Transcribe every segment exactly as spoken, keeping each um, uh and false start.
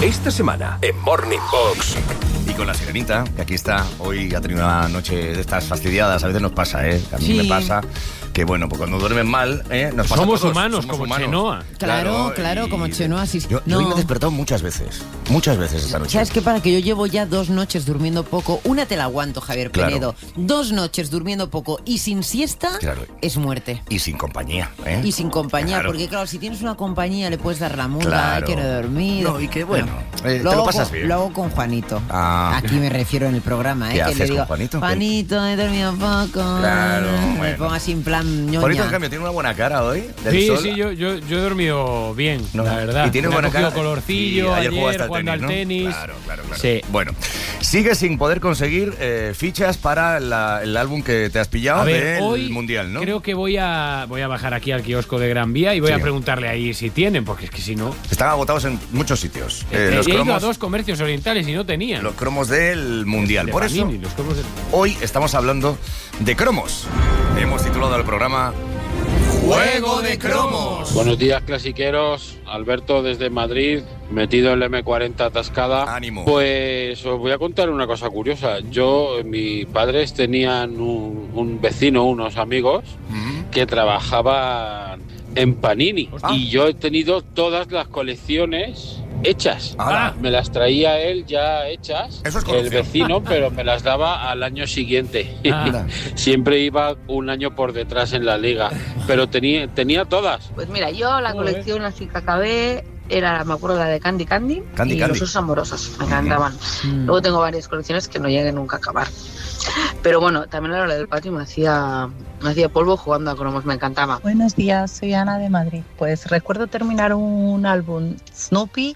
Esta semana en Morning Box. Y con la Sirenita, que aquí está, hoy ha tenido una noche de estas fastidiadas. A veces nos pasa, ¿eh? A mí sí. me pasa que, bueno, pues cuando duermen mal, ¿eh? Nos pasa Somos a todos. humanos, Somos como humanos. Chenoa. Claro, claro, y- como Chenoa. Sí, sí. Yo, No. yo hoy me he despertado muchas veces, muchas veces esta noche. ¿Sabes qué? Para que yo llevo ya dos noches durmiendo poco. Una te la aguanto, Javier Claro. Penedo. Dos noches durmiendo poco y sin siesta Claro. es muerte. Y sin compañía, ¿eh? Y sin compañía, Claro. porque claro, si tienes una compañía le puedes dar la muda, Claro. que no he dormido. No, y que bueno, eh, te lo lo hago pasas con- bien. Lo hago con Juanito. Ah. Aquí me refiero en el programa, ¿eh? ¿Qué que haces le digo, con Juanito? Juanito, he dormido poco. Claro, Me bueno. pongo así en plan ñoña. Juanito, en cambio, tiene una buena cara hoy. del Sí, sol. sí, yo, yo, yo he dormido bien, No. la verdad. Y tiene Me ha buena cogido cara. colorcillo Sí, ayer, jugaste al jugando al ¿no? tenis. Claro, claro, claro. Sí. Bueno, sigue sin poder conseguir eh, fichas para la- el álbum que te has pillado A ver, del hoy Mundial, ¿no? creo que voy a voy a bajar aquí al kiosco de Gran Vía y voy Sí. a preguntarle ahí si tienen, porque es que si no... Están agotados en muchos sitios. Eh, Eh, los he ido a cromos, dos comercios orientales y no tenían. los cromos del Mundial. De Por eso, Panini, los cromos de- hoy estamos hablando de cromos. Hemos titulado el programa Juego de Cromos. Buenos días, clasiqueros. Alberto desde Madrid, metido en la eme cuarenta atascada. Ánimo. Pues os voy a contar una cosa curiosa. Yo, mis padres tenían un, un vecino, unos amigos, Mm. que trabajaban en Panini. Ah. Y yo he tenido todas las colecciones hechas. ¡Hala! Me las traía él ya hechas, Eso es el corrupción. vecino, pero me las daba al año siguiente. Ah. Siempre iba un año por detrás en la liga, pero tenía, tenía todas. Pues mira, yo la Joder. colección así que acabé era, me acuerdo, la de Candy Candy, Candy y Candy. los osos amorosos, me encantaban. Mm. Luego tengo varias colecciones que no llegué nunca a acabar. Pero bueno, también a la hora del patio me hacía, me hacía polvo jugando a cromos, me encantaba. Buenos días, soy Ana de Madrid. Pues recuerdo terminar un álbum Snoopy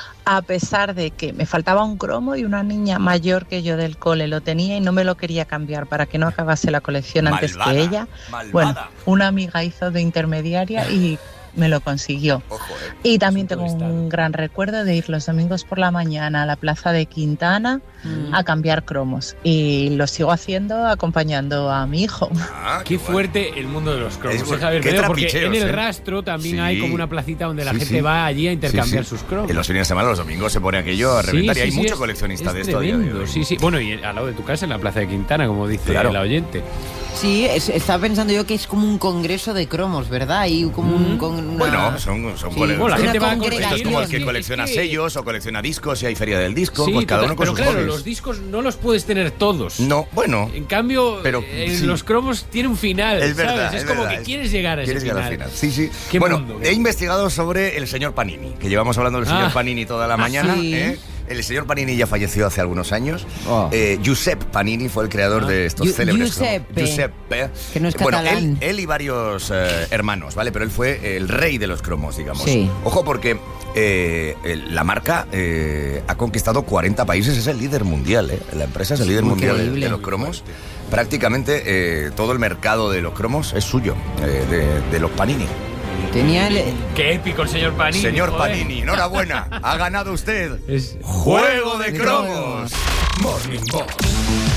a pesar de que me faltaba un cromo y una niña mayor que yo del cole lo tenía y no me lo quería cambiar para que no acabase la colección antes Malvada, que ella. malvada. Bueno, una amiga hizo de intermediaria y me lo consiguió. Ojo, eh. Y también Asunto tengo de un estado. gran recuerdo de ir los domingos por la mañana a la plaza de Quintana Mm. a cambiar cromos. Y lo sigo haciendo acompañando a mi hijo. Ah, Qué bueno. fuerte el mundo de los cromos, Es ¿eh, bueno, Javier qué Penedo? Porque trapicheos, en el ¿eh? rastro también Sí. hay como una placita donde la Sí, gente sí. va allí a intercambiar Sí, sí. sus cromos. En los fines de semana, los domingos, se pone aquello a reventar. Sí, y hay sí, sí, mucho es- coleccionista es de esto a día de tremendo, hoy. Sí, sí. Bueno, y al lado de tu casa, en la Plaza de Quintana, como dice Claro. la oyente. Sí, es- estaba pensando yo que es como un congreso de cromos, ¿verdad? Y como un, con una- Bueno, son, son Sí. cole- Bueno, la son- gente va a esto es congregación. como el que Es colecciona que- sellos o colecciona discos y hay feria del disco, Sí, pues cada total, uno con pero sus claro, hobbies. los discos no los puedes tener todos. No, bueno, En cambio, Pero, en sí. los cromos tiene un final, es verdad. ¿sabes? Es, es como verdad, que es- quieres llegar a ese quieres llegar al final. final. Sí, sí. Qué Bueno, mundo, he qué- investigado sobre el señor Panini, que llevamos hablando del señor Ah. Panini toda la Ah, mañana. sí. ¿eh? El señor Panini ya falleció hace algunos años. Oh. Eh, Giuseppe Panini fue el creador Ah. de estos Giu- célebres cromos. Giuseppe. Giuseppe. Que no es Bueno, catalán. él, él y varios eh, hermanos, ¿vale? Pero él fue el rey de los cromos, digamos. Sí. Ojo, porque eh, el- la marca eh, ha conquistado cuarenta países, es el líder mundial, ¿eh? La empresa es el líder mundial de, Increíble. de los cromos. Prácticamente eh, todo el mercado de los cromos es suyo, eh, de, de los Panini. Tenía el... Qué épico el señor Panini. Señor joder. Panini, enhorabuena, ha ganado usted. Es- Juego de de cromos. Morning Box.